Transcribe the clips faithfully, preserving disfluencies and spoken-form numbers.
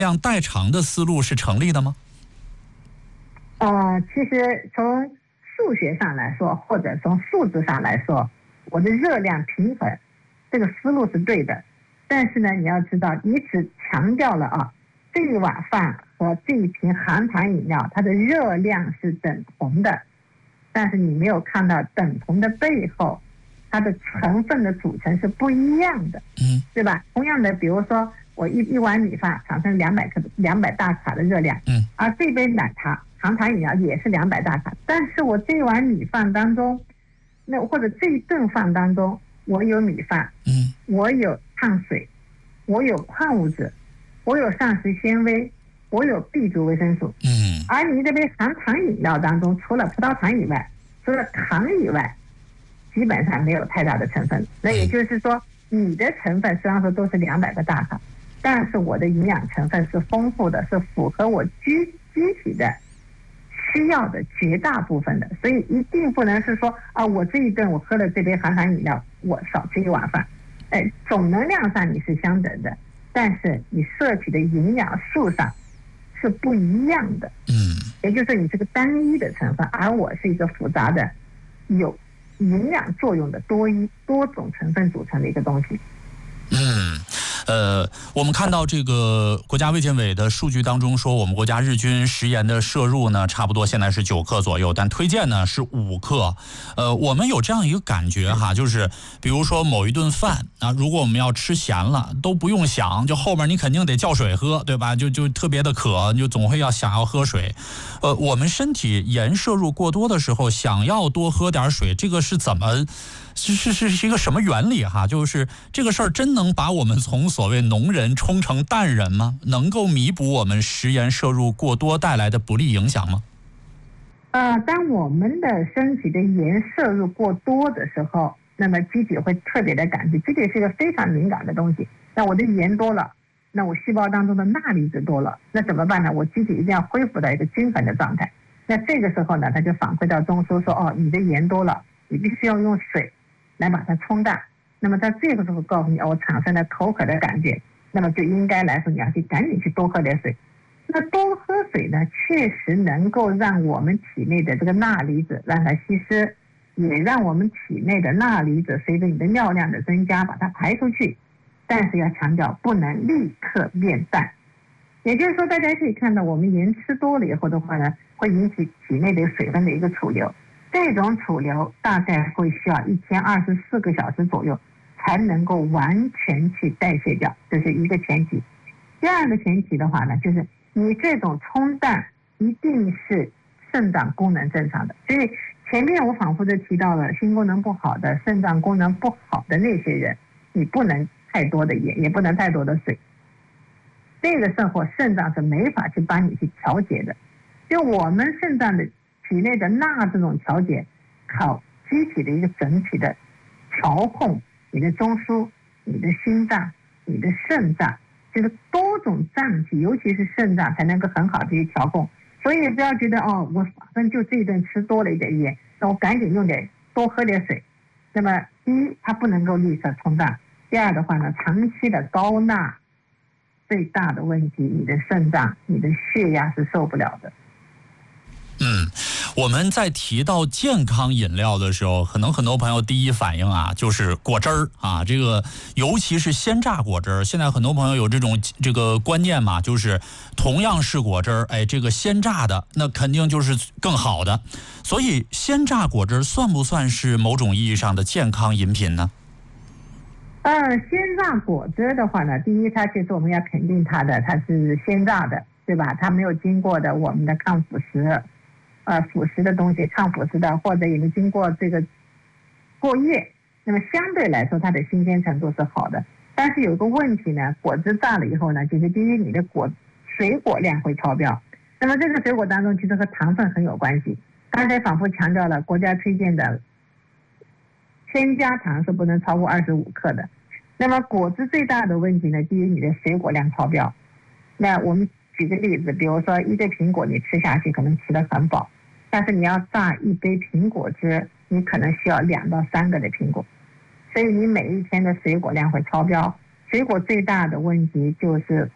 量代偿的思路是成立的吗？ 呃，其实从数学上来说，或者从数字上来说，我的热量平衡这个思路是对的。但是呢，你要知道，你只强调了啊，这一碗饭和这一瓶含糖饮料，它的热量是等同的，但是你没有看到等同的背后，它的成分的组成是不一样的， 嗯， 对吧？同样的，比如说我一一碗米饭产生两百克两百大卡的热量， 嗯， 而这杯奶茶含糖饮料也是两百大卡，但是我这碗米饭当中，那或者这一顿饭当中，我有米饭， 嗯， 我有碳水，我有矿物质，我有膳食纤维，我有 B 族维生素， 嗯， 而你这杯含糖饮料当中，除了葡萄糖以外，除了糖以外，基本上没有太大的成分。那也就是说，你的成分虽然说都是两百个大卡，但是我的营养成分是丰富的，是符合我机机体的需要的绝大部分的，所以一定不能是说啊，我这一顿我喝了这杯含糖饮料，我少吃一碗饭，哎，总能量上你是相等的，但是你摄取的营养素上是不一样的， 嗯， 也就是你是个单一的成分，而我是一个复杂的、有营养作用的多一多种成分组成的一个东西。 嗯，呃，我们看到这个国家卫健委的数据当中说，我们国家日均食盐的摄入呢，差不多现在是九克左右，但推荐呢是五克。呃，我们有这样一个感觉哈，就是比如说某一顿饭啊，如果我们要吃咸了，都不用想，就后面你肯定得叫水喝，对吧？就就特别的渴，就总会要想要喝水。呃，我们身体盐摄入过多的时候，想要多喝点水，这个是怎么？是是是是一个什么原理哈？就是这个事儿真能把我们从所谓农人冲成淡人吗？能够弥补我们食盐摄入过多带来的不利影响吗？ 呃，当我们的身体的盐摄入过多的时候，那么机体会特别的感觉，机体是一个非常敏感的东西。那我的盐多了，那我细胞当中的钠离子多了，那怎么办呢？我机体一定要恢复到一个均衡的状态。那这个时候呢，它就反馈到中枢说，哦，你的盐多了，你必须要用水来把它冲淡。那么在这个时候告诉你，哦，我产生了口渴的感觉，那么就应该来说你要去赶紧去多喝点水。那多喝水呢，确实能够让我们体内的这个钠离子让它稀释，也让我们体内的钠离子随着你的尿量的增加把它排出去。但是要强调，不能立刻变淡。也就是说，大家可以看到，我们盐吃多了以后的话呢，会引起体内的水分的一个储留。这种储留大概会需要一天二十四个小时左右才能够完全去代谢掉，这是一个前提。第二个前提的话呢，就是你这种冲淡一定是肾脏功能正常的。所以前面我反复的提到了心功能不好的、肾脏功能不好的那些人，你不能太多的盐，也不能太多的水。这个时候肾脏是没法去帮你去调节的。就我们肾脏的体内的钠这种调节，靠机体的一个整体的调控，你的中枢、你的心脏、你的肾脏，就是多种脏器，尤其是肾脏才能够很好的去调控。所以不要觉得哦，我反正就这一顿吃多了一点盐，那我赶紧用点多喝点水。那么第一，它不能够立刻冲淡；第二的话呢，长期的高钠最大的问题，你的肾脏、你的血压是受不了的。 嗯，我们在提到健康饮料的时候，可能很多朋友第一反应啊就是果汁儿啊，这个尤其是鲜榨果汁儿。现在很多朋友有这种这个观念嘛，就是同样是果汁儿，哎，这个鲜榨的那肯定就是更好的。所以鲜榨果汁算不算是某种意义上的健康饮品呢？ 呃，鲜榨果汁的话呢，第一，它其实我们要肯定它的，它是鲜榨的，对吧？它没有经过的我们的抗腐蚀。呃，腐蚀的东西，抗腐蚀的，或者也没经过这个过夜，那么相对来说它的新鲜程度是好的。但是有个问题呢，果汁榨了以后呢，就是第一，你的果水果量会超标。那么这个水果当中其实和糖分很有关系。刚才反复强调了，国家推荐的添加糖是不能超过二十五克的。那么果汁最大的问题呢，第一，你的水果量超标。那我们举个例子，比如说一个苹果你吃下去可能吃得很饱，但是你要榨一杯苹果汁，你可能需要两到三个的苹果，所以你每一天的水果量会超标。水果最大的问题就是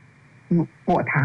入果糖。